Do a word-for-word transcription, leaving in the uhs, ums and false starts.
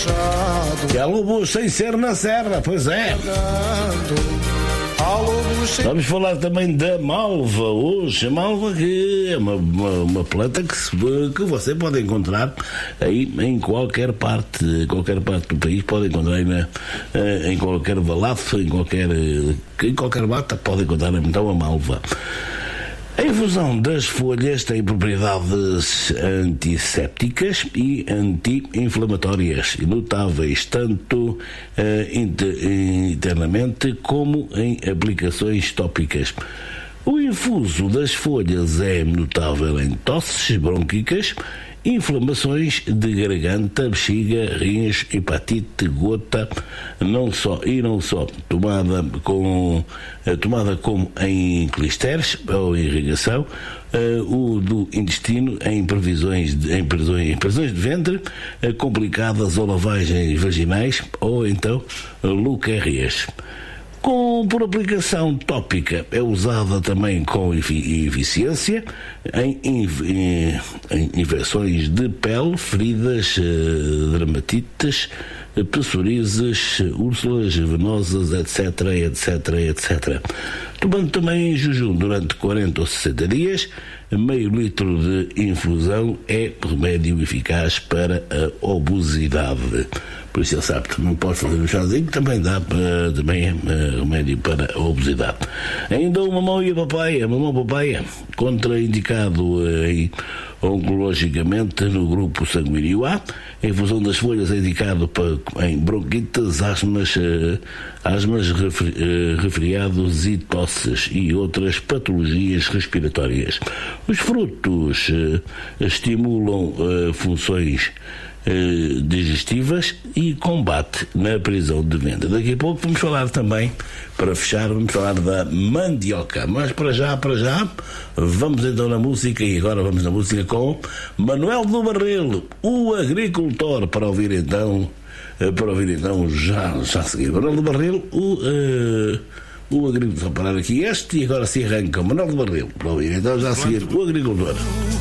Que há lobos sem ser na serra, pois é. Vamos falar também da malva hoje. A malva que é uma, uma, uma planta que, se, que você pode encontrar aí em qualquer parte, qualquer parte do país, pode encontrar aí na, em qualquer valafo, em qualquer, em qualquer mata, pode encontrar então a malva. A infusão das folhas tem propriedades antissépticas e anti-inflamatórias, notáveis tanto uh, inter, internamente como em aplicações tópicas. O infuso das folhas é notável em tosses bronquicas, inflamações de garganta, bexiga, rins, hepatite, gota, não só e não só tomada com tomada como em clisteres ou irrigação, uh, o do intestino em previsões de, em prisões, em prisões de ventre uh, complicadas ou lavagens vaginais ou então uh, leucérias. Com, por aplicação tópica, é usada também com eficiência em, em, em infecções de pele, feridas, dermatites, psoríases, úlceras venosas, etc, etc, etcétera. Tomando também em jejum durante quarenta ou sessenta dias, meio litro de infusão é remédio eficaz para a obesidade. Por isso ele sabe que não pode fazer um chazinho, que também dá para, também é remédio para a obesidade. Ainda o mamão e a papaya, mamão e papaya, contraindicado em, oncologicamente no grupo sanguíneo A. A infusão das folhas é indicado para, em bronquites, asmas, asmas resfriados e tosses e outras patologias respiratórias. Os frutos estimulam funções digestivas e combate na prisão de venda. Daqui a pouco vamos falar também, para fechar, vamos falar da mandioca. Mas para já, para já, vamos então na música, e agora vamos na música com Manuel do Barril, o agricultor, para ouvir então, para ouvir então já, já a seguir. Manuel do Barril, o, uh, o agricultor, parar aqui este, e agora se arranca Manuel do Barril, para ouvir então já a seguir o agricultor.